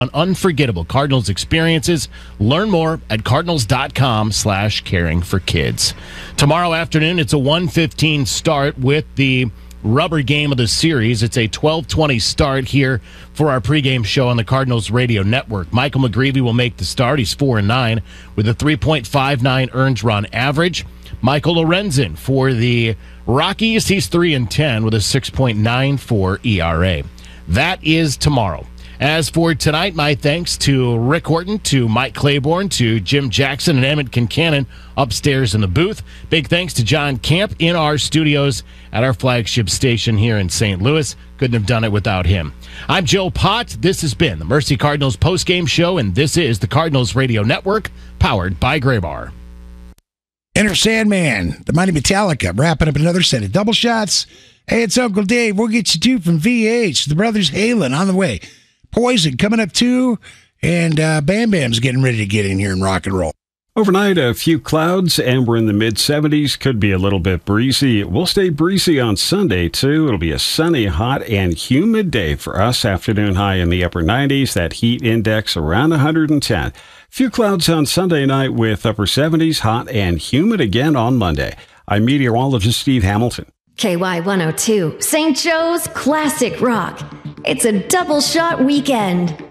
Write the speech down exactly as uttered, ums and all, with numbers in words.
on unforgettable Cardinals experiences. Learn more at cardinals.com slash caring for kids. Tomorrow afternoon, it's a one fifteen start with the rubber game of the series. It's a twelve twenty start here for our pregame show on the Cardinals radio network. Michael McGreevy will make the start. He's four and nine with a three point five nine earned run average. Michael Lorenzen for the Rockies. He's three and ten with a six point nine four E R A. That is tomorrow. As for tonight, my thanks to Rick Horton, to Mike Claiborne, to Jim Jackson, and Emmett Kincannon upstairs in the booth. Big thanks to John Camp in our studios at our flagship station here in Saint Louis. Couldn't have done it without him. I'm Joe Pott. This has been the Mercy Cardinals postgame show, and this is the Cardinals Radio Network, powered by Graybar. Enter Sandman, the mighty Metallica, wrapping up another set of double shots. Hey, it's Uncle Dave. We'll get you two from V H. The Brothers Halen on the way. Poison coming up too, and uh, Bam Bam's getting ready to get in here and rock and roll. Overnight, a few clouds, and we're in the mid seventies. Could be a little bit breezy. It will stay breezy on Sunday, too. It'll be a sunny, hot, and humid day for us. Afternoon high in the upper nineties. That heat index around one hundred ten. Few clouds on Sunday night with upper seventies, hot and humid again on Monday. I'm meteorologist Steve Hamilton. K Y one oh two, Saint Joe's Classic Rock. It's a double shot weekend.